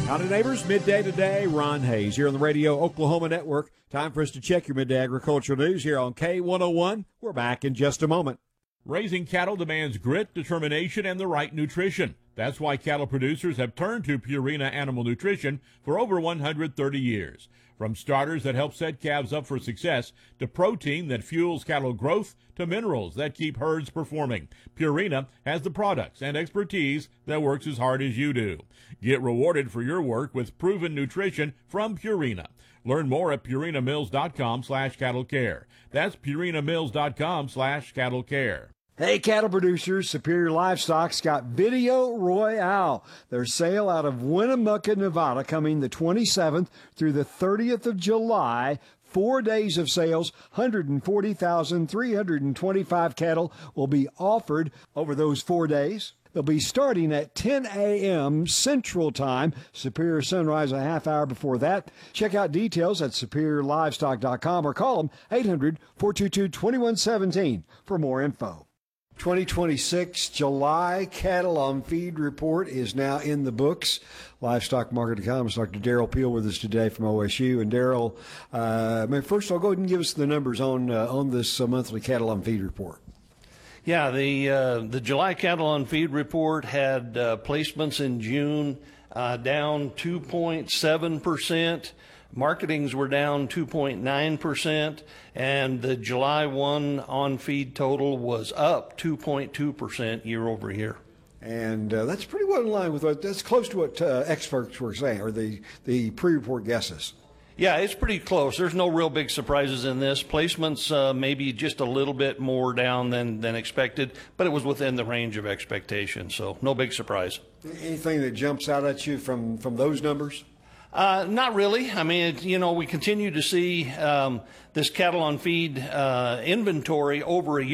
Howdy, neighbors. Midday today. Ron Hayes here on the Radio Oklahoma Network. Time for us to check your midday agricultural news here on K101. We're back in just a moment. Raising cattle demands grit, determination, and the right nutrition. That's why cattle producers have turned to Purina Animal Nutrition for over 130 years. From starters that help set calves up for success, to protein that fuels cattle growth, to minerals that keep herds performing, Purina has the products and expertise that works as hard as you do. Get rewarded for your work with proven nutrition from Purina. Learn more at purinamills.com/cattlecare. That's purinamills.com/cattlecare. Hey, cattle producers, Superior Livestock's got Video Royale, their sale out of Winnemucca, Nevada, coming the 27th through the 30th of July. 4 days of sales, 140,325 cattle will be offered over those 4 days. They'll be starting at 10 a.m. Central Time. Superior Sunrise a half hour before that. Check out details at superiorlivestock.com or call them 800-422-2117 for more info. 2026 July Cattle on Feed report is now in the books. Livestock market economist Dr. Darrell Peel with us today from OSU. And Darrell, first of all, go ahead and give us the numbers on this monthly Cattle on Feed report. Yeah, the July Cattle on Feed report had placements in June down 2.7%. Marketings were down 2.9%, and the July 1 on-feed total was up 2.2% year over year. And that's pretty well in line with that's close to what experts were saying, or the pre-report guesses. Yeah, it's pretty close. There's no real big surprises in this. Placements maybe just a little bit more down than expected, but it was within the range of expectation, so no big surprise. Anything that jumps out at you from those numbers? Not really. I mean, we continue to see this cattle on feed inventory over a year